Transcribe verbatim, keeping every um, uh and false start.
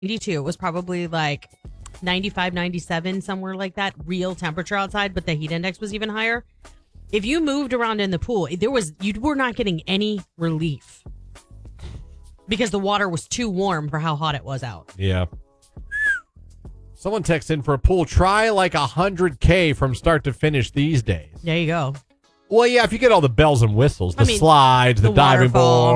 ninety-two. It was probably like ninety-five, ninety-seven, somewhere like that, real temperature outside, but the heat index was even higher. If you moved around in the pool, there was you were not getting any relief because the water was too warm for how hot it was out. Yeah. Someone texts in for a pool. Try like one hundred K from start to finish these days. There you go. Well, yeah, if you get all the bells and whistles, the I mean, slides, the, the diving waterfall. board.